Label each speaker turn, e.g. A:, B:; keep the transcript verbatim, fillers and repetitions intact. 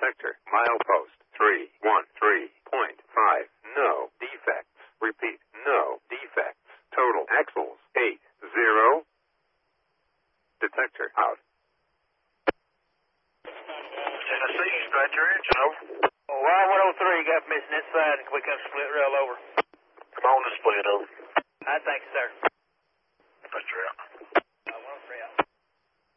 A: Detector, milepost three one three point five. No defects. Repeat, no defects. Total axles, eight zero. Detector, out.
B: Tennessee, start your engine over.
C: Oh, Y one oh three got permission inside and we can split rail over.
B: Come on and split over.
C: I think, sir.
B: Start your out.